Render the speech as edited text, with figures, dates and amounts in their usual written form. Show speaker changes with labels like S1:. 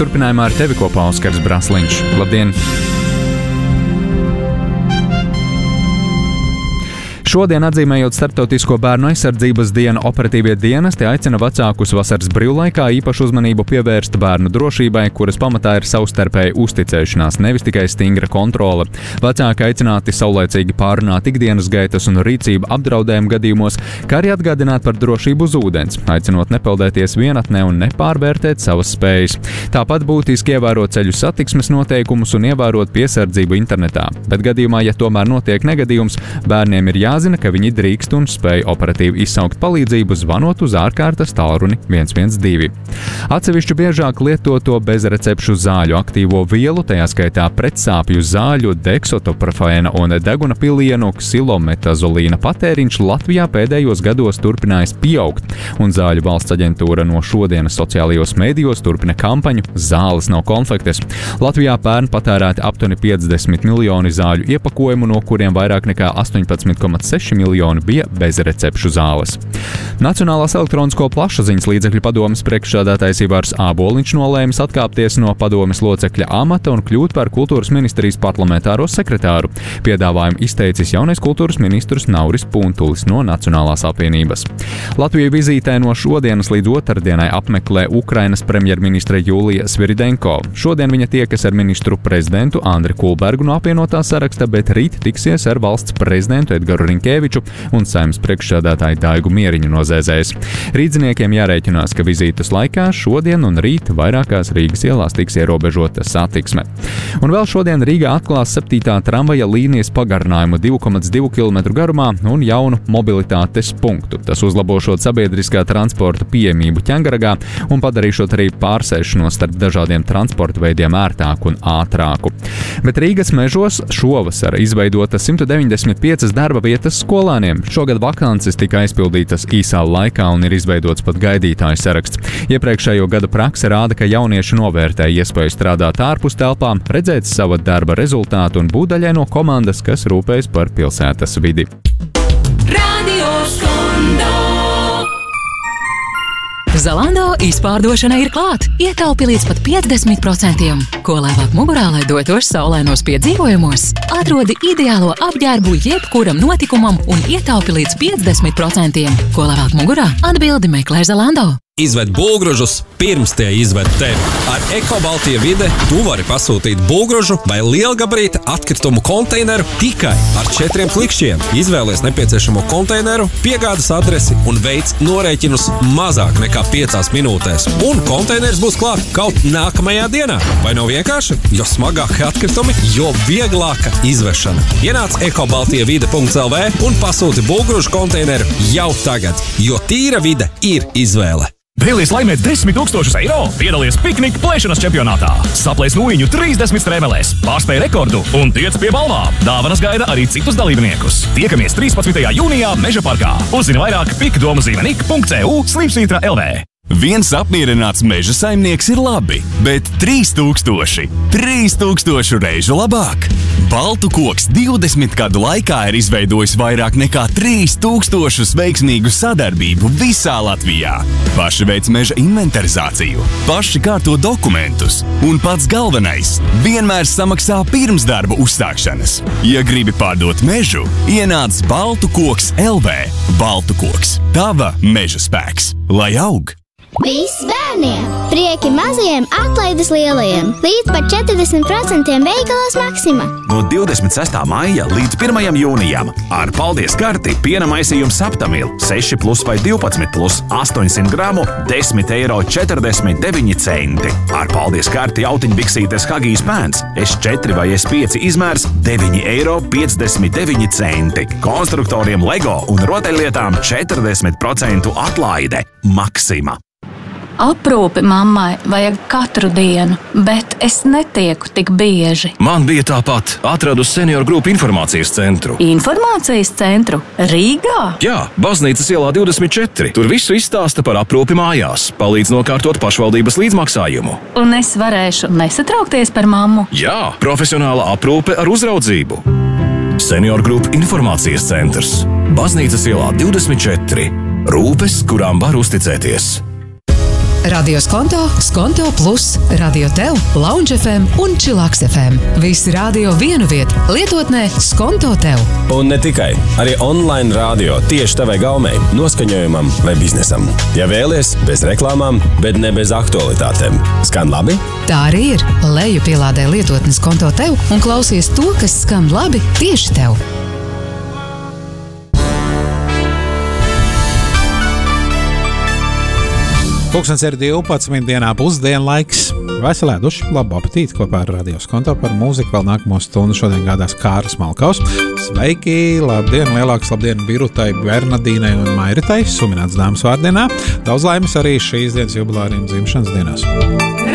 S1: Turpinājumā ar tevi kopā Oskars Brasliņš. Labdien! Šodien, atzīmējot Starptautisko bērnu aizsardzības dienu, operatīvie dienesti aicina vecākus vasaras brīvlaikā īpašu uzmanību pievērst bērnu drošībai, kuras pamatā ir savstarpēja uzticēšanās, nevis tikai stingra kontrole. Vecāki aicināti saulēcīgi pārunāt ikdienas gaitas un rīcību apdraudējumu gadījumos, kā arī atgādināt par drošību uz ūdens, aicinot nepeldēties vienatnē un nepārvērtēt savas spējas. Tāpat būtiski ievērot ceļu satiksmes noteikumus un ievērot piesardzību internetā. Bet gadījumā, ja tomēr notiek negadījums, bērniem ir jāzina, ka viņi drīkst un spēj operatīvi izsaukt palīdzību, zvanot uz ārkārtas tālruni 112. Atsevišķi biežāk lietoto bezrecepšu zāļu aktīvo vielu, tajā skaitā pretsāpju zāļu, deksotoprofēna un deguna pilienu ksilometazolīna patēriņš Latvijā pēdējos gados turpinājis pieaugt, un Zāļu valsts aģentūra no šodienas sociālajos mēdījos turpina kampaņu Zāles nav konfektes. Latvijā pērn patērēti aptuveni 50 miljoni zāļu iepakojumu, no kuriem vairāk nekā 18,6 miljoni bija bezrecepšu zāles. Nacionālās elektronisko plašsaziņas līdzekļu padomes priekšsēdētājs Ivars Āboliņš nolēmis atkāpties no padomes locekļa amata un kļūt par kultūras ministrijas parlamentāro sekretāru. Piedāvājumu izteicis jaunais kultūras ministrs Nauris Puntulis no Nacionālās apvienības. Latviju vizītē no šodienas līdz otrdienai apmeklē Ukrainas premjerministre Julija Sviridenko. Šodien viņa tiekas ar ministru prezidentu Andri Kulbergu no apvienotā saraksta, bet rīt tiksies ar valsts prezidentu Edgaru Rinkēviču un Saeimas priekšsēdētāju Daigu Mieriņu no ZZS. Rīdziniekiem jārēķinās, ka vizītes laikā šodien un rīt vairākās Rīgas ielās tiks ierobežota satiksme. Un vēl šodien Rīgā atklās 7. tramvaja līnijas pagarinājumu 2,2 km garumā un jaunu mobilitātes punktu. Tas uzlabošot sabiedriskā transporta pieejamību Ķengaragā un padarīšot arī pārsēšanos starp dažādiem transporta veidiem ērtāku un ātrāku. Bet Rīgas mežos šovasar izveidota 195 darba vietas skolēniem. Šogad vakances tika aizpildītas īsā laikā un ir izveidots pat gaidītāju saraksts. Iepriekšējo gada prakse rāda, ka jaunieši novērtē iespēju strādāt ārpus telpām, redzēt sava darba rezultātu un būt daļai no komandas, kas rūpējas par pilsētas vidi.
S2: Zalando izpārdošana ir klāt. Ietaupi līdz pat 50%. Ko lēvāk mugurā, lai dotos saulainos piedzīvojumos? Atrodi ideālo apģērbu jebkuram notikumam un ietaupi līdz 50%. Ko lēvāk mugurā? Atbildi meklē Zalando.
S3: Izved būvgrūžus pirms tie izved tevi. Ar Eko-Baltija vide tu vari pasūtīt būvgrūžu vai lielgabarīta atkritumu konteineru tikai ar 4 klikšķiem. Izvēlies nepieciešamo konteineru, piegādes adresi un veic norēķinus mazāk nekā 5 minūtēs. Un konteiners būs klāt kaut nākamajā dienā. Vai nav vienkārši? Jo smagāki atkritumi, jo vieglāka izvešana. Ienāc ekobaltijavide.lv un pasūti būvgrūžu konteineru jau tagad, jo tīra vide ir izvēle.
S4: Vēlies laimēt 10 000 eiro? Piedalies piknika plēšanas čempionātā. Saplēs nūjiņu 30 strēmelēs, pārspēj rekordu un tiec pie balvām. Dāvanas gaida arī citus dalībniekus. Tiekamies 13. jūnijā Meža parkā. Uzzini vairāk pikdomazīmenik.cu/LV.
S5: Viens apmierināts meža saimnieks ir labi, bet 3000 reižu labāk. Baltu koks 20 gadu laikā ir izveidojis vairāk nekā 3000 veiksmīgu sadarbību visā Latvijā. Paši veic meža inventarizāciju, paši kārto dokumentus un pats galvenais – vienmēr samaksā pirms darba uzsākšanas. Ja gribi pārdot mežu, ienāc Baltu koks LV. Baltu koks – tava meža spēks, lai aug!
S6: Viss bērniem! Prieki mazajiem, atlaides lielajiem! Līdz pat 40% veikalos Maksima!
S7: No 26. maija līdz 1. jūnijam ar paldies karti piena maisījums Saptamil 6+ vai 12+, 800 gramu, 10,49 eiro. Ar paldies karti autiņbiksītes Hagijs pēns S4 vai S5 izmērs 9,59 eiro. Konstruktoriem Lego un rotaļlietām 40% atlaide. Maksima!
S8: Aprūpi mammai vajag katru dienu, bet es netieku tik bieži.
S4: Man bija tāpat. Atradu Senior Group informācijas centru.
S8: Informācijas centru? Rīgā?
S4: Jā, Baznīcas ielā 24. Tur visu izstāsta par aprūpi mājās. Palīdz nokārtot pašvaldības līdzmaksājumu.
S8: Un es varēšu nesatraukties par mammu?
S4: Jā, profesionāla aprūpe ar uzraudzību. Senior Group informācijas centrs. Baznīcas ielā 24. Rūpes, kurām var uzticēties.
S2: Radio Skonto, Skonto Plus, Radio Tev, Lounge FM un Chillax FM. Visi radio vienu vietu, lietotnē Skonto Tev.
S9: Un ne tikai, arī online radio tieši tavai gaumei, noskaņojumam vai biznesam. Ja vēlies, bez reklāmām, bet ne bez aktualitātēm. Skan labi?
S2: Tā arī ir. Leju pielādē lietotnes Skonto Tev un klausies to, kas skan labi tieši tev.
S10: Pulkstens ir 12 dienā pusdienlaiks. Veselēduši, labu apetīti kopā ar Radio Skonto par mūziku. Vēl nākamo stundu šodien gādās Kāris Malkaus. Sveiki, labdien, lielāks labdien Birutai, Bernadīnai un Mairitai, suminēts dāmas vārdienā. Daudz laimes arī šīs dienas jubilāriem dzimšanas dienās.